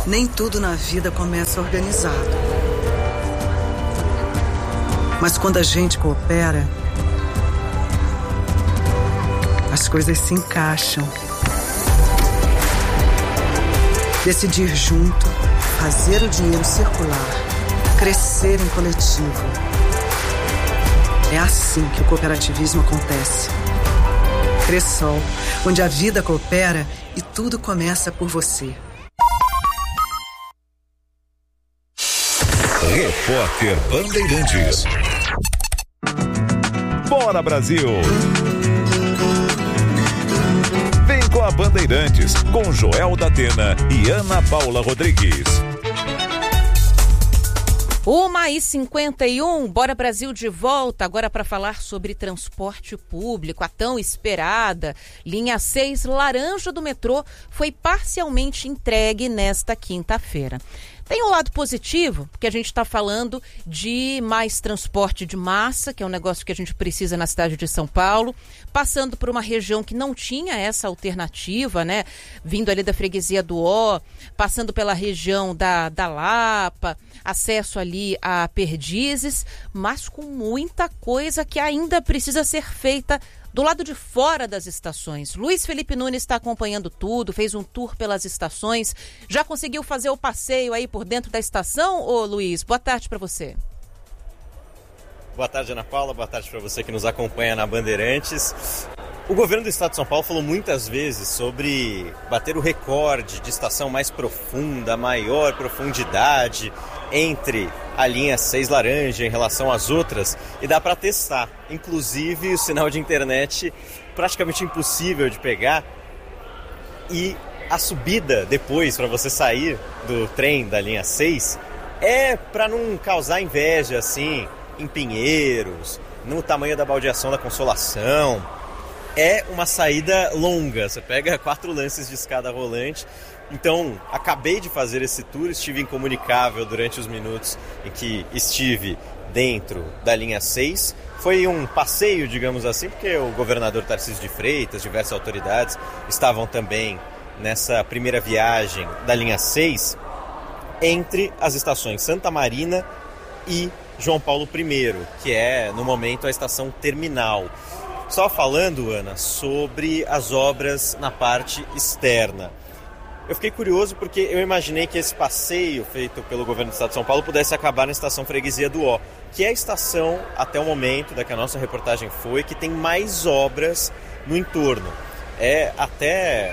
Nem tudo na vida começa organizado. Mas quando a gente coopera, as coisas se encaixam. Decidir junto, fazer o dinheiro circular, crescer em coletivo. É assim que o cooperativismo acontece. Cressol, onde a vida coopera e tudo começa por você. Repórter Bandeirantes. Bora, Brasil! Vem com a Bandeirantes, com Joel da Atena e Ana Paula Rodrigues. 1h51, Bora Brasil de volta, agora para falar sobre transporte público. A tão esperada linha 6 laranja do metrô foi parcialmente entregue nesta quinta-feira. Tem um lado positivo, porque a gente está falando de mais transporte de massa, que é um negócio que a gente precisa na cidade de São Paulo, passando por uma região que não tinha essa alternativa, né? Vindo ali da freguesia do Ó, passando pela região da Lapa, acesso ali a Perdizes, mas com muita coisa que ainda precisa ser feita do lado de fora das estações. Luiz Felipe Nunes está acompanhando tudo, fez um tour pelas estações. Já conseguiu fazer o passeio aí por dentro da estação, ô Luiz? Boa tarde para você. Boa tarde, Ana Paula. Boa tarde para você que nos acompanha na Bandeirantes. O governo do estado de São Paulo falou muitas vezes sobre bater o recorde de estação mais profunda, maior profundidade entre a linha 6 laranja em relação às outras, e dá para testar. Inclusive o sinal de internet praticamente impossível de pegar, e a subida depois para você sair do trem da linha 6 é para não causar inveja assim em Pinheiros, no tamanho da Baldeação da Consolação. É uma saída longa, você pega 4 lances de escada rolante. Então, acabei de fazer esse tour, estive incomunicável durante os minutos em que estive dentro da linha 6. Foi um passeio, digamos assim, porque o governador Tarcísio de Freitas, diversas autoridades estavam também nessa primeira viagem da linha 6 entre as estações Santa Marina e João Paulo I, que é, no momento, a estação terminal. Só falando, Ana, sobre as obras na parte externa. Eu fiquei curioso porque eu imaginei que esse passeio feito pelo governo do estado de São Paulo pudesse acabar na estação Freguesia do Ó, que é a estação, até o momento da que a nossa reportagem foi, que tem mais obras no entorno. É até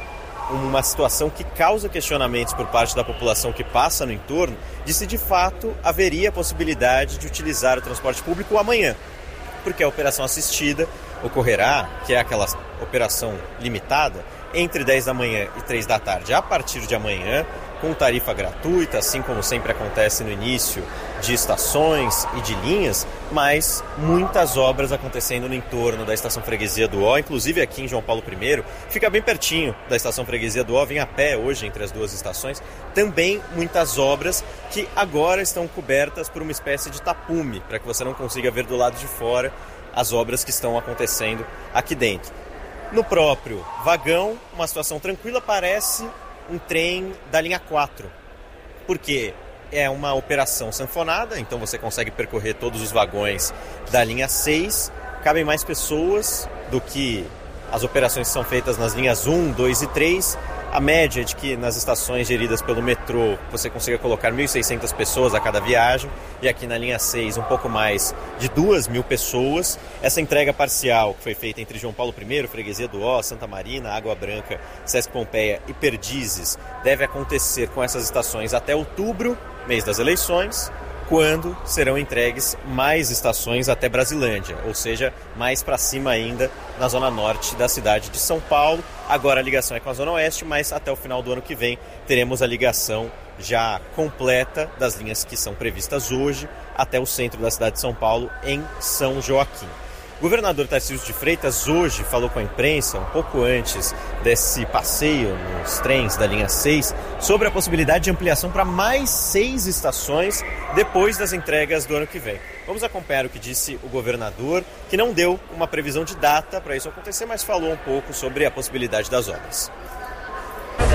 uma situação que causa questionamentos por parte da população que passa no entorno, de se de fato haveria a possibilidade de utilizar o transporte público amanhã. Porque a operação assistida ocorrerá, que é aquela operação limitada, entre 10 da manhã e 3 da tarde, a partir de amanhã, com tarifa gratuita, assim como sempre acontece no início de estações e de linhas, mas muitas obras acontecendo no entorno da estação Freguesia do Ó, inclusive aqui em João Paulo I, fica bem pertinho da estação Freguesia do Ó, vem a pé hoje entre as duas estações, também muitas obras que agora estão cobertas por uma espécie de tapume, para que você não consiga ver do lado de fora as obras que estão acontecendo aqui dentro. No próprio vagão, uma situação tranquila, parece um trem da linha 4, porque é uma operação sanfonada, então você consegue percorrer todos os vagões da linha 6, cabem mais pessoas do que as operações que são feitas nas linhas 1, 2 e 3, a média é de que nas estações geridas pelo metrô você consiga colocar 1.600 pessoas a cada viagem, e aqui na linha 6 um pouco mais de 2.000 pessoas. Essa entrega parcial que foi feita entre João Paulo I, Freguesia do Ó, Santa Marina, Água Branca, Sesc Pompeia e Perdizes deve acontecer com essas estações até outubro, mês das eleições, quando serão entregues mais estações até Brasilândia, ou seja, mais para cima ainda na zona norte da cidade de São Paulo. Agora a ligação é com a zona oeste, mas até o final do ano que vem teremos a ligação já completa das linhas que são previstas hoje até o centro da cidade de São Paulo, em São Joaquim. O governador Tarcísio de Freitas hoje falou com a imprensa, um pouco antes desse passeio nos trens da linha 6, sobre a possibilidade de ampliação para mais 6 estações depois das entregas do ano que vem. Vamos acompanhar o que disse o governador, que não deu uma previsão de data para isso acontecer, mas falou um pouco sobre a possibilidade das obras.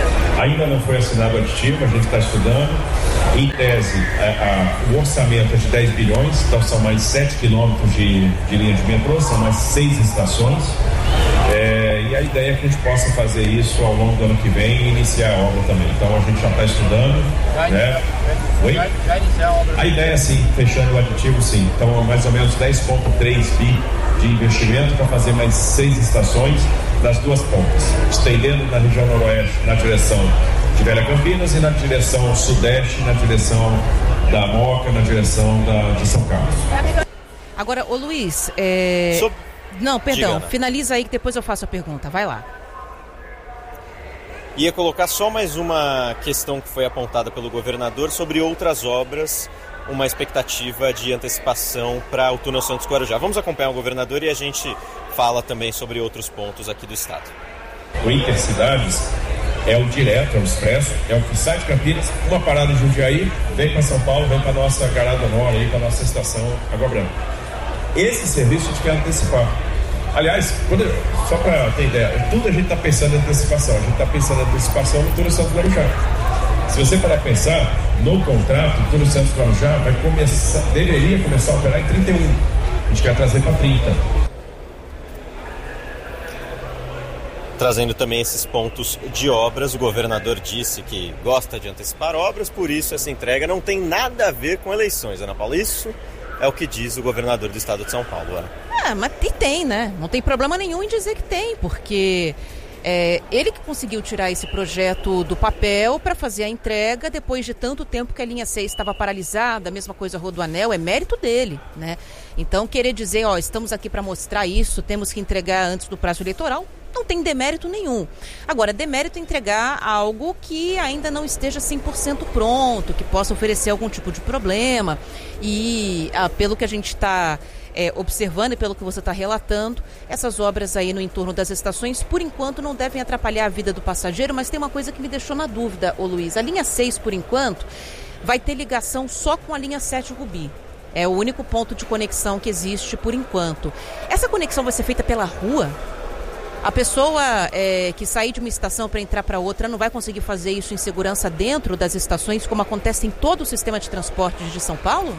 Ainda não foi assinado o aditivo, a gente está estudando. Em tese, o orçamento é de 10 bilhões, então são mais 7 quilômetros de linha de metrô, são mais 6 estações. E a ideia é que a gente possa fazer isso ao longo do ano que vem e iniciar a obra também. Então a gente já está estudando. Já iniciar a obra? A ideia é sim, fechando o aditivo sim. Então mais ou menos 10,3 bi de investimento para fazer mais 6 estações das duas pontas, estendendo na região noroeste na direção de Velha Campinas e na direção sudeste, na direção da Moca, na direção de São Carlos. Agora, ô Luiz, não, perdão, finaliza aí que depois eu faço a pergunta, vai lá. Ia colocar só mais uma questão que foi apontada pelo governador sobre outras obras, uma expectativa de antecipação para o túnel Santos Guarujá. Vamos acompanhar o governador e a gente fala também sobre outros pontos aqui do estado. O Intercidades é o direto, é o expresso, é o que sai de Campinas, uma parada em Jundiaí, vem para São Paulo, vem para a nossa Garada Nora, para a nossa estação Água Branca. Esse serviço a gente quer antecipar. Aliás, só para ter ideia, tudo a gente está pensando em antecipação. A gente está pensando em antecipação no túnel Santos Guarujá. Se você parar a pensar, no contrato, o túnel Santos Guarujá deveria começar a operar em 31. A gente quer trazer para 30. Trazendo também esses pontos de obras, o governador disse que gosta de antecipar obras, por isso essa entrega não tem nada a ver com eleições, Ana Paula. Isso é o que diz o governador do estado de São Paulo, Ana. Mas tem, né? Não tem problema nenhum em dizer que tem, porque ele que conseguiu tirar esse projeto do papel para fazer a entrega depois de tanto tempo que a linha 6 estava paralisada, a mesma coisa a Rodoanel, é mérito dele, né? Então, querer dizer, estamos aqui para mostrar isso, temos que entregar antes do prazo eleitoral, não tem demérito nenhum. Agora, demérito é entregar algo que ainda não esteja 100% pronto, que possa oferecer algum tipo de problema. E pelo que a gente está observando e pelo que você está relatando, essas obras aí no entorno das estações, por enquanto, não devem atrapalhar a vida do passageiro, mas tem uma coisa que me deixou na dúvida, ô Luiz. A linha 6, por enquanto, vai ter ligação só com a linha 7 Rubi. É o único ponto de conexão que existe por enquanto. Essa conexão vai ser feita pela rua? A pessoa que sair de uma estação para entrar para outra não vai conseguir fazer isso em segurança dentro das estações, como acontece em todo o sistema de transporte de São Paulo?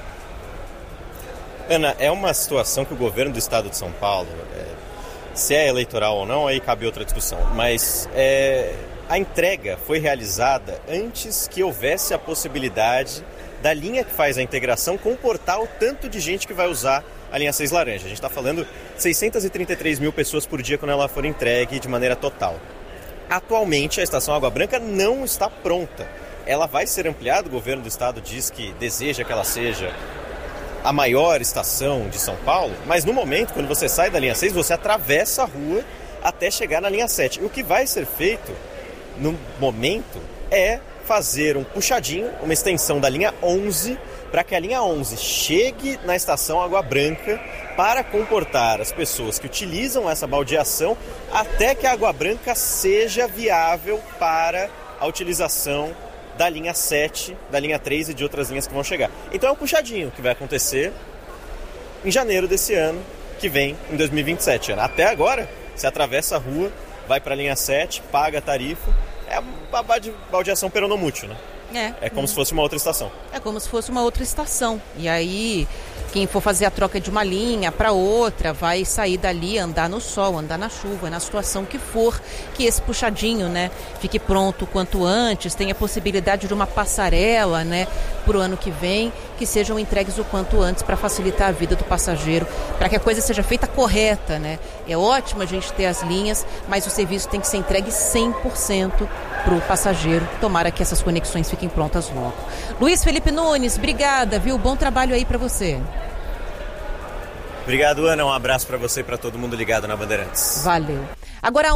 Ana, é uma situação que o governo do estado de São Paulo, se é eleitoral ou não, aí cabe outra discussão, mas a entrega foi realizada antes que houvesse a possibilidade da linha que faz a integração comportar o tanto de gente que vai usar a linha 6 laranja. A gente está falando 633 mil pessoas por dia quando ela for entregue de maneira total. Atualmente, a estação Água Branca não está pronta. Ela vai ser ampliada, o governo do estado diz que deseja que ela seja a maior estação de São Paulo, mas no momento, quando você sai da linha 6, você atravessa a rua até chegar na linha 7. E o que vai ser feito, no momento, é fazer um puxadinho, uma extensão da linha 11, para que a linha 11 chegue na estação Água Branca para comportar as pessoas que utilizam essa baldeação até que a Água Branca seja viável para a utilização da linha 7, da linha 3 e de outras linhas que vão chegar. Então é um puxadinho que vai acontecer em janeiro desse ano, que vem em 2027. Até agora, você atravessa a rua, vai para a linha 7, paga a tarifa, é uma baldeação peronomútil, né? É como se fosse uma outra estação. É como se fosse uma outra estação. E aí, quem for fazer a troca de uma linha para outra, vai sair dali, andar no sol, andar na chuva, na situação que for, que esse puxadinho, né, fique pronto o quanto antes, tenha a possibilidade de uma passarela, né, para o ano que vem, que sejam entregues o quanto antes para facilitar a vida do passageiro, para que a coisa seja feita correta, né? É ótimo a gente ter as linhas, mas o serviço tem que ser entregue 100% para o passageiro. Tomara que essas conexões fiquem prontas logo. Luiz Felipe Nunes, obrigada, viu? Bom trabalho aí para você. Obrigado, Ana. Um abraço para você e para todo mundo ligado na Bandeirantes. Valeu. Agora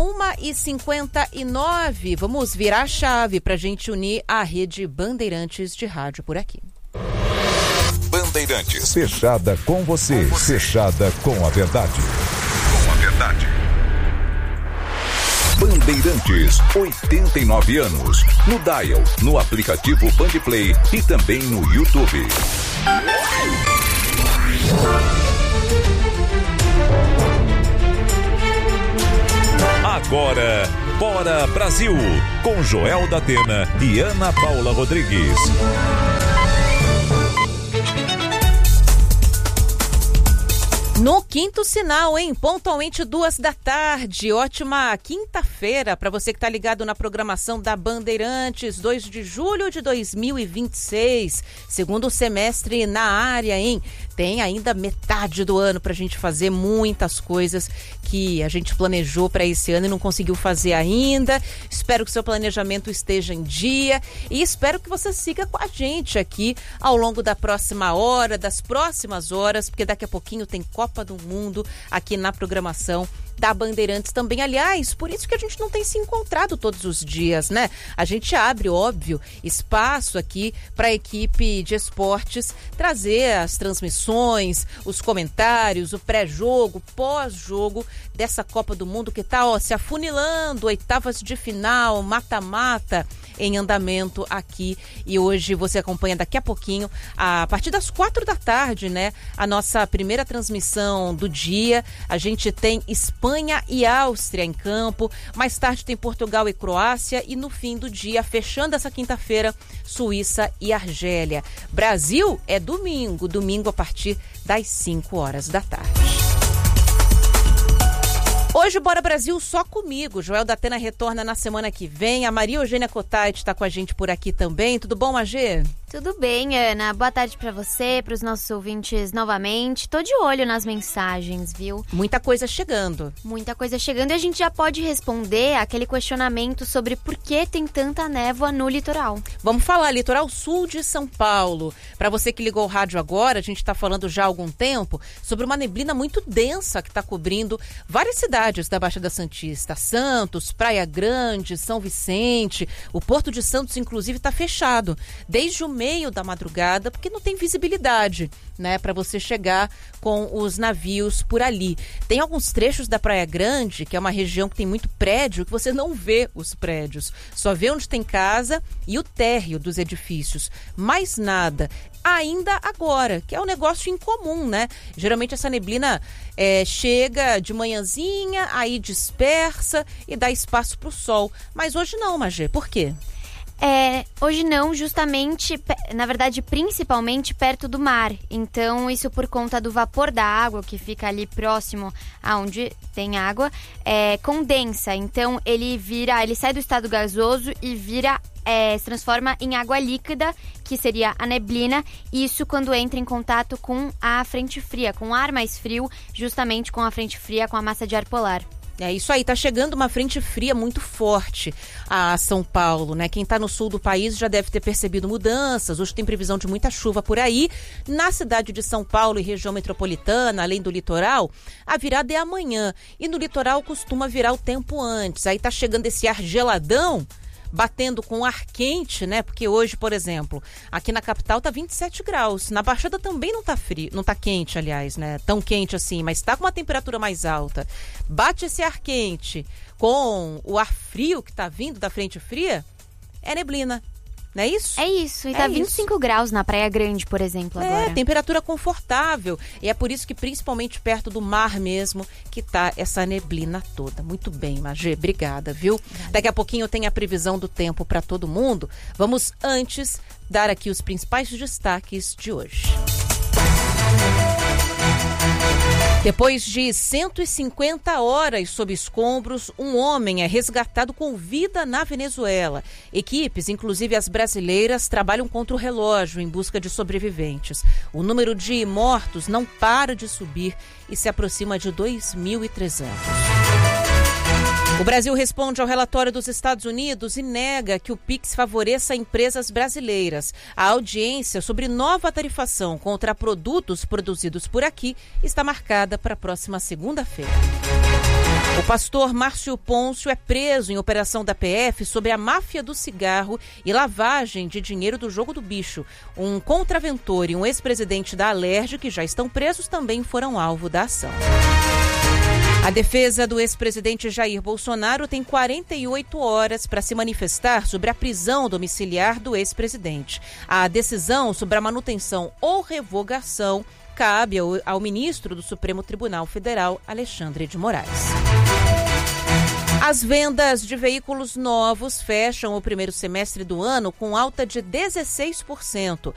1h59, vamos virar a chave para a gente unir a rede Bandeirantes de rádio por aqui. Bandeirantes, fechada com você, fechada com a verdade. Com a verdade. Bandeirantes, 89 anos. No dial, no aplicativo Bandplay e também no YouTube. Agora, Bora Brasil, com Joel da Atena e Ana Paula Rodrigues. No quinto sinal, hein? Pontualmente 14h. Ótima quinta-feira para você que está ligado na programação da Bandeirantes, 2 de julho de 2026. Segundo semestre na área, hein? Tem ainda metade do ano para a gente fazer muitas coisas que a gente planejou para esse ano e não conseguiu fazer ainda. Espero que seu planejamento esteja em dia e espero que você siga com a gente aqui ao longo da próxima hora, das próximas horas, porque daqui a pouquinho tem Copa do Mundo aqui na programação da Bandeirantes também. Aliás, por isso que a gente não tem se encontrado todos os dias, né? A gente abre, óbvio, espaço aqui para a equipe de esportes trazer as transmissões, os comentários, o pré-jogo, pós-jogo dessa Copa do Mundo que está se afunilando, oitavas de final, mata-mata em andamento aqui. E hoje você acompanha daqui a pouquinho, a partir das 4h, né? A nossa primeira transmissão do dia. A gente tem Espanha e Áustria em campo. Mais tarde tem Portugal e Croácia. E no fim do dia, fechando essa quinta-feira, Suíça e Argélia. Brasil é domingo a partir das 5h. Hoje, Bora Brasil, só comigo. Joel da Atena retorna na semana que vem. A Maria Eugênia Cottait está com a gente por aqui também. Tudo bom, Magê? Tudo bem, Ana. Boa tarde para você, para os nossos ouvintes novamente. Tô de olho nas mensagens, viu? Muita coisa chegando. Muita coisa chegando e a gente já pode responder aquele questionamento sobre por que tem tanta névoa no litoral. Vamos falar, litoral sul de São Paulo. Para você que ligou o rádio agora, a gente está falando já há algum tempo sobre uma neblina muito densa que está cobrindo várias cidades da Baixada Santista. Santos, Praia Grande, São Vicente. O Porto de Santos, inclusive, está fechado desde o meio da madrugada, porque não tem visibilidade, né, para você chegar com os navios por ali. Tem alguns trechos da Praia Grande, que é uma região que tem muito prédio, que você não vê os prédios, só vê onde tem casa e o térreo dos edifícios, mais nada. Ainda agora, que é um negócio incomum, né? Geralmente essa neblina chega de manhãzinha, aí dispersa e dá espaço para o sol. Mas hoje não, Magê, por quê? Hoje não, justamente, na verdade, principalmente perto do mar. Então, isso por conta do vapor da água, que fica ali próximo aonde tem água, condensa. Então, ele sai do estado gasoso e se transforma em água líquida, que seria a neblina. Isso quando entra em contato com a frente fria, com o ar mais frio, justamente com a frente fria, com a massa de ar polar. É isso aí, tá chegando uma frente fria muito forte a São Paulo, né? Quem tá no sul do país já deve ter percebido mudanças. Hoje tem previsão de muita chuva por aí. Na cidade de São Paulo e região metropolitana, além do litoral, a virada é amanhã. E no litoral costuma virar o tempo antes. Aí tá chegando esse ar geladão, batendo com ar quente, né? Porque hoje, por exemplo, aqui na capital tá 27 graus. Na Baixada também não tá frio, não tá quente, aliás, né? Tão quente assim, mas tá com uma temperatura mais alta. Bate esse ar quente com o ar frio que tá vindo da frente fria, é neblina. Não é isso? É isso, e tá 25 graus na Praia Grande, por exemplo, agora. Temperatura confortável. E é por isso que, principalmente perto do mar mesmo, que tá essa neblina toda. Muito bem, Magê, obrigada, viu? Obrigada. Daqui a pouquinho tem a previsão do tempo para todo mundo. Vamos antes dar aqui os principais destaques de hoje. Depois de 150 horas sob escombros, um homem é resgatado com vida na Venezuela. Equipes, inclusive as brasileiras, trabalham contra o relógio em busca de sobreviventes. O número de mortos não para de subir e se aproxima de 2.300. O Brasil responde ao relatório dos Estados Unidos e nega que o PIX favoreça empresas brasileiras. A audiência sobre nova tarifação contra produtos produzidos por aqui está marcada para a próxima segunda-feira. O pastor Márcio Pôncio é preso em operação da PF sobre a máfia do cigarro e lavagem de dinheiro do jogo do bicho. Um contraventor e um ex-presidente da Alerj, que já estão presos, também foram alvo da ação. A defesa do ex-presidente Jair Bolsonaro tem 48 horas para se manifestar sobre a prisão domiciliar do ex-presidente. A decisão sobre a manutenção ou revogação cabe ao ministro do Supremo Tribunal Federal, Alexandre de Moraes. As vendas de veículos novos fecham o primeiro semestre do ano com alta de 16%.